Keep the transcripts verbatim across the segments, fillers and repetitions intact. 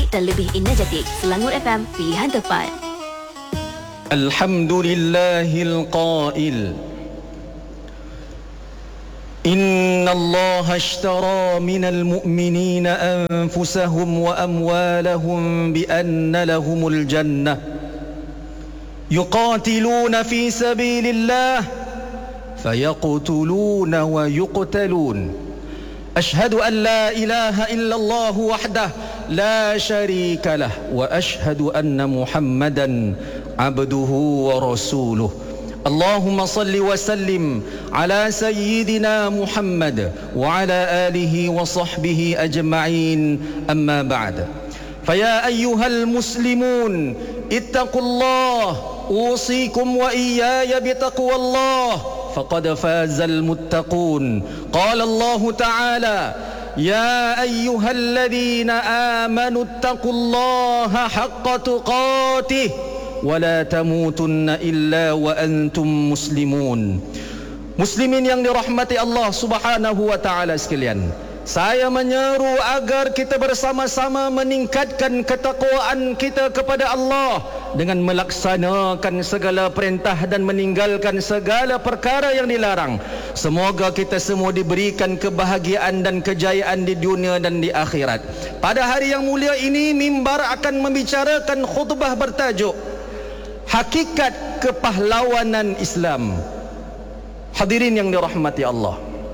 dan lebih energetik. Selangor F M, pilihan tepat. Alhamdulillahil qail Inna Allah ashtara minal mu'minina anfusahum wa amwalahum bi anna lahumul jannah yuqatiluna fi sabilillah fayaqtuluna wa yuqtalun ashhadu an la ilaha illallah wahdah la sharika lah wa ashhadu anna Muhammadan abduhu wa rasuluh. Allahumma salli wa sallim ala sayyidina Muhammad wa ala alihi wa sahbihi ajma'in, amma ba'd. Faya ayyuhal muslimun ittaqullah, usikum wa iyaya bitaqwallah, faqad fazal muttaqun. Qala Allah ta'ala ya ayyuhalladzina amanu ittaqullaha haqqa tuqatih wala tamutunna illa wa antum muslimun. Muslimin yang dirahmati Allah Subhanahu wa taala sekalian, saya menyeru agar kita bersama-sama meningkatkan ketakwaan kita kepada Allah dengan melaksanakan segala perintah dan meninggalkan segala perkara yang dilarang. Semoga kita semua diberikan kebahagiaan dan kejayaan di dunia dan di akhirat. Pada hari yang mulia ini, mimbar akan membicarakan khutbah bertajuk Hakikat Kepahlawanan Islam. Hadirin yang dirahmati Allah,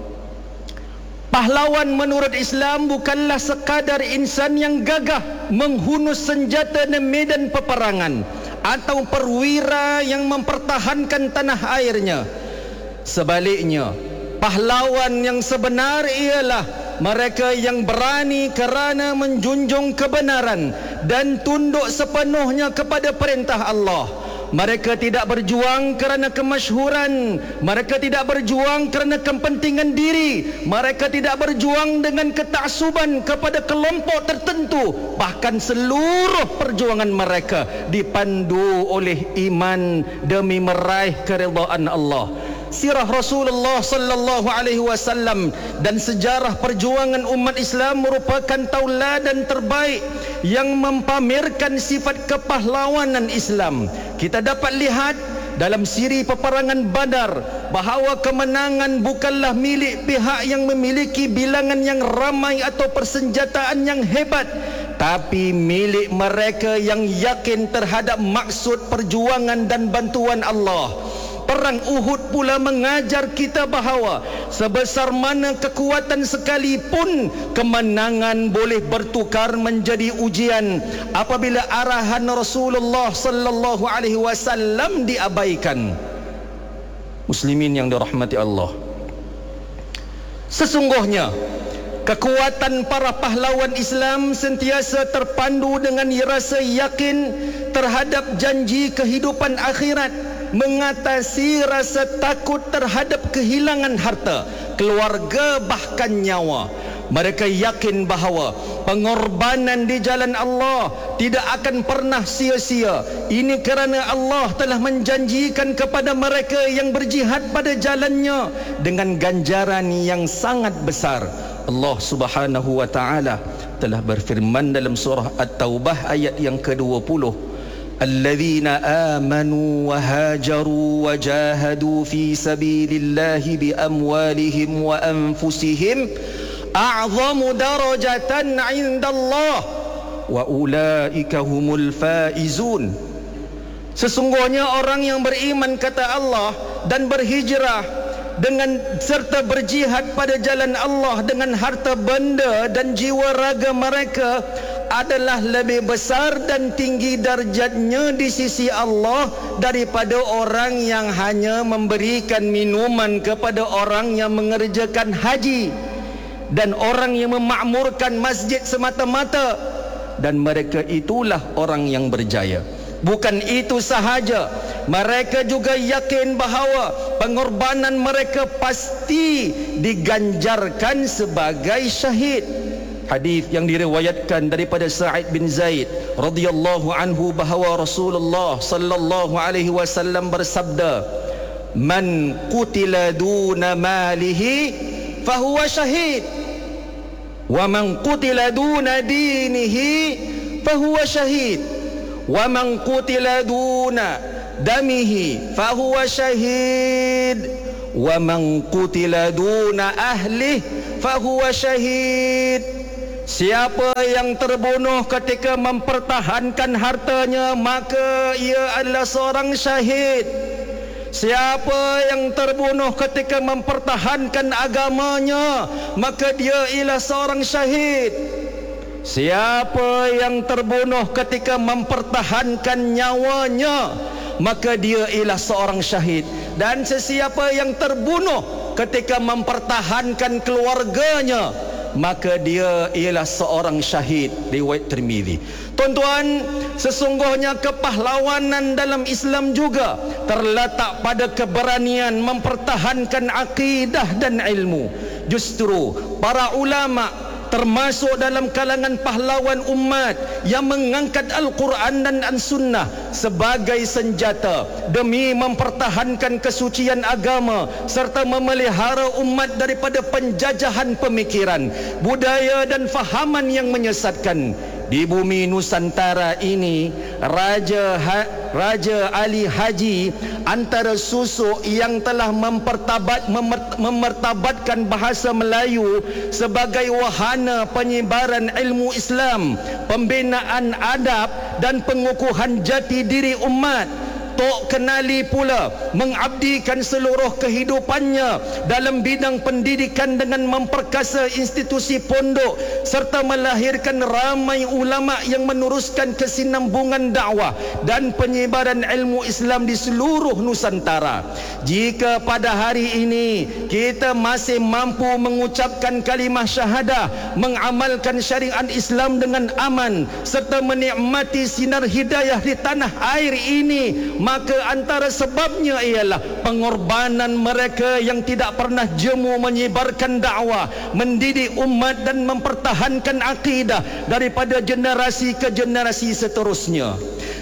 pahlawan menurut Islam bukanlah sekadar insan yang gagah menghunus senjata di medan peperangan atau perwira yang mempertahankan tanah airnya. Sebaliknya, pahlawan yang sebenar ialah mereka yang berani kerana menjunjung kebenaran dan tunduk sepenuhnya kepada perintah Allah. Mereka tidak berjuang kerana kemasyhuran, mereka tidak berjuang kerana kepentingan diri, mereka tidak berjuang dengan ketaksuban kepada kelompok tertentu. Bahkan seluruh perjuangan mereka dipandu oleh iman demi meraih keridhaan Allah. Sirah Rasulullah sallallahu alaihi wasallam dan sejarah perjuangan umat Islam merupakan tauladan terbaik yang mempamerkan sifat kepahlawanan Islam. Kita dapat lihat dalam siri peperangan Badar bahawa kemenangan bukanlah milik pihak yang memiliki bilangan yang ramai atau persenjataan yang hebat, tapi milik mereka yang yakin terhadap maksud perjuangan dan bantuan Allah. Perang Uhud pula mengajar kita bahawa sebesar mana kekuatan sekalipun, kemenangan boleh bertukar menjadi ujian apabila arahan Rasulullah sallallahu alaihi wasallam diabaikan. Muslimin yang dirahmati Allah, sesungguhnya kekuatan para pahlawan Islam sentiasa terpandu dengan rasa yakin terhadap janji kehidupan akhirat, mengatasi rasa takut terhadap kehilangan harta, keluarga, bahkan nyawa. Mereka yakin bahawa pengorbanan di jalan Allah tidak akan pernah sia-sia. Ini kerana Allah telah menjanjikan kepada mereka yang berjihad pada jalannya dengan ganjaran yang sangat besar. Allah Subhanahu wa taala telah berfirman dalam surah At-Taubah ayat yang ke-dua puluh, Alladzina amanu wa hajaru wa jahadu fi sabilillahi bi amwalihim wa anfusihim a'zamu darajatan 'indallah wa ulaika humul faizun. Sesungguhnya orang yang beriman, kata Allah, dan berhijrah dengan serta berjihad pada jalan Allah dengan harta benda dan jiwa raga mereka adalah lebih besar dan tinggi darjatnya di sisi Allah daripada orang yang hanya memberikan minuman kepada orang yang mengerjakan haji dan orang yang memakmurkan masjid semata-mata, dan mereka itulah orang yang berjaya. Bukan itu sahaja, mereka juga yakin bahawa pengorbanan mereka pasti diganjarkan sebagai syahid. Hadis yang diriwayatkan daripada Sa'id bin Zaid radhiyallahu anhu bahawa Rasulullah sallallahu alaihi wasallam bersabda, "Man qutila duna malihi fahuwa syahid, wa man qutila duna dinihi fahuwa syahid wa man qutila duna damihi fahuwa syahid wa man qutila duna ahlihi fahuwa syahid. Siapa yang terbunuh ketika mempertahankan hartanya, maka ia adalah seorang syahid. Siapa yang terbunuh ketika mempertahankan agamanya, maka dia ialah seorang syahid. Siapa yang terbunuh ketika mempertahankan nyawanya, maka dia ialah seorang syahid. Dan sesiapa yang terbunuh ketika mempertahankan keluarganya, maka dia ialah seorang syahid. Riwayat Tirmizi. Tuan-tuan, sesungguhnya kepahlawanan dalam Islam juga terletak pada keberanian mempertahankan akidah dan ilmu. Justru para ulama termasuk dalam kalangan pahlawan umat yang mengangkat Al-Quran dan As-Sunnah sebagai senjata demi mempertahankan kesucian agama serta memelihara umat daripada penjajahan pemikiran, budaya dan fahaman yang menyesatkan. Di bumi Nusantara ini, Raja ha, Raja Ali Haji antara susuk yang telah mempertabat, memert, memertabatkan bahasa Melayu sebagai wahana penyebaran ilmu Islam, pembinaan adab dan pengukuhan jati diri umat. Tok Kenali pula mengabdikan seluruh kehidupannya dalam bidang pendidikan dengan memperkasa institusi pondok serta melahirkan ramai ulama yang meneruskan kesinambungan dakwah dan penyebaran ilmu Islam di seluruh Nusantara. Jika pada hari ini kita masih mampu mengucapkan kalimah syahadah, mengamalkan syariat Islam dengan aman serta menikmati sinar hidayah di tanah air ini, maka antara sebabnya ialah pengorbanan mereka yang tidak pernah jemu menyebarkan dakwah, mendidik umat dan mempertahankan akidah daripada generasi ke generasi seterusnya.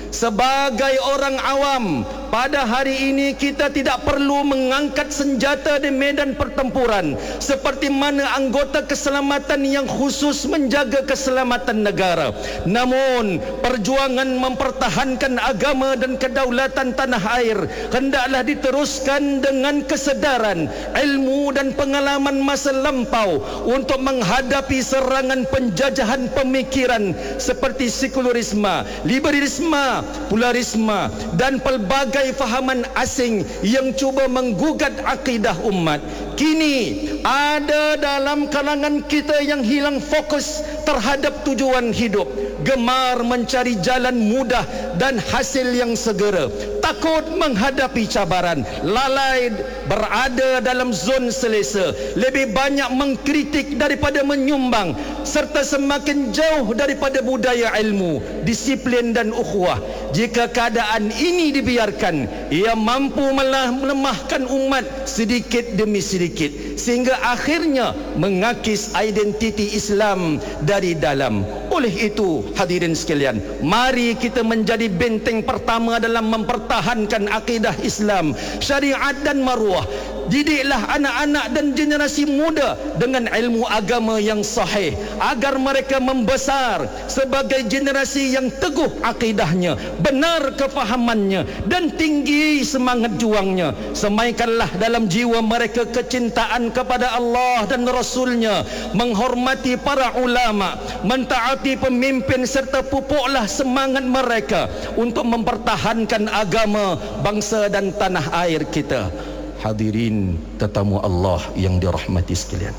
Sebagai orang awam, pada hari ini kita tidak perlu mengangkat senjata di medan pertempuran seperti mana anggota keselamatan yang khusus menjaga keselamatan negara. Namun, perjuangan mempertahankan agama dan kedaulatan tanah air hendaklah diteruskan dengan kesedaran, ilmu dan pengalaman masa lampau untuk menghadapi serangan penjajahan pemikiran seperti sekularisme, liberalisme, pluralisme dan pelbagai fahaman asing yang cuba menggugat akidah umat. Kini ada dalam kalangan kita yang hilang fokus terhadap tujuan hidup, gemar mencari jalan mudah dan hasil yang segera, takut menghadapi cabaran, lalai berada dalam zon selesa, lebih banyak mengkritik daripada menyumbang, serta semakin jauh daripada budaya ilmu, disiplin dan ukhuwah. Jika keadaan ini dibiarkan, ia mampu melemahkan umat sedikit demi sedikit sehingga akhirnya mengakis identiti Islam dari dalam. Oleh itu, hadirin sekalian, mari kita menjadi benteng pertama dalam mempertahankan akidah Islam, syariat dan maruah. Didiklah anak-anak dan generasi muda dengan ilmu agama yang sahih agar mereka membesar sebagai generasi yang teguh akidahnya, benar kefahamannya dan tinggi semangat juangnya. Semaikanlah dalam jiwa mereka kecintaan kepada Allah dan Rasulnya, menghormati para ulama, mentaati pemimpin serta pupuklah semangat mereka untuk mempertahankan agama, bangsa dan tanah air kita. Hadirin tetamu Allah yang dirahmati sekalian,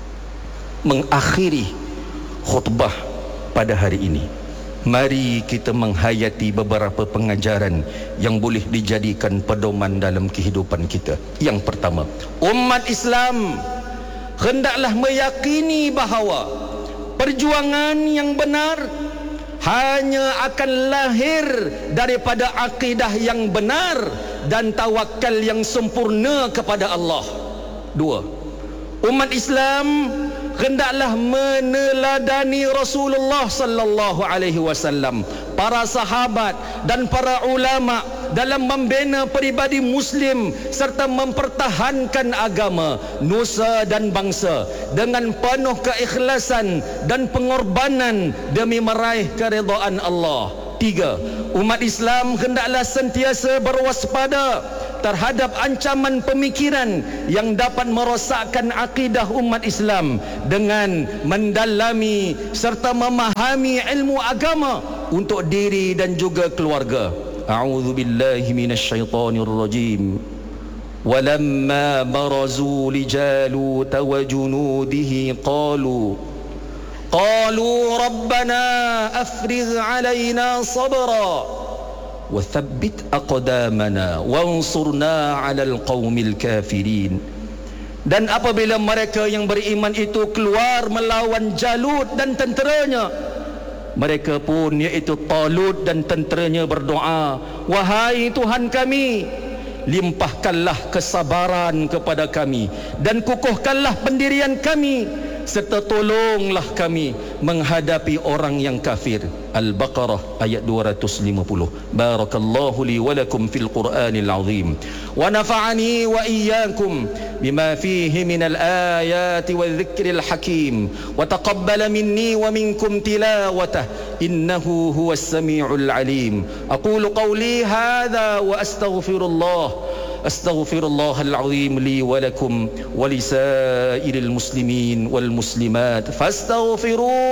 mengakhiri khutbah pada hari ini, mari kita menghayati beberapa pengajaran yang boleh dijadikan pedoman dalam kehidupan kita. Yang pertama, umat Islam hendaklah meyakini bahawa perjuangan yang benar hanya akan lahir daripada akidah yang benar dan tawakal yang sempurna kepada Allah. Dua, umat Islam hendaklah meneladani Rasulullah sallallahu alaihi wasallam, para sahabat dan para ulama dalam membina peribadi Muslim serta mempertahankan agama, nusa dan bangsa dengan penuh keikhlasan dan pengorbanan demi meraih keridhaan Allah. Tiga, umat Islam hendaklah sentiasa berwaspada terhadap ancaman pemikiran yang dapat merosakkan akidah umat Islam dengan mendalami serta memahami ilmu agama untuk diri dan juga keluarga. A'udzu billahi minasyaitonir rajim. Walamma barazu li Jalut wa junudihi qalu qalu rabbana afrigh alaina sabra وَثَبِّتْ أَقْدَامَنَا وَانْصُرْنَا عَلَى الْقَوْمِ الْكَافِرِينَ. Dan apabila mereka yang beriman itu keluar melawan Jalut dan tenteranya, mereka pun iaitu Talut dan tenteranya berdoa, wahai Tuhan kami, limpahkanlah kesabaran kepada kami dan kukuhkanlah pendirian kami serta tolonglah kami menghadapi orang yang kafir. Al-Baqarah ayat dua ratus lima puluh. Barakallahu li wa lakum fil Qur'anil azim wa nafa'ani wa iyyakum bima fihi minal ayati wadh-dhikril hakim wa taqabbala minni wa minkum tilawatah innahu huwas samiul alim. Aqulu qawli hadha wa astaghfirullah أستغفر الله العظيم لي ولكم ولسائر المسلمين والمسلمات فاستغفروه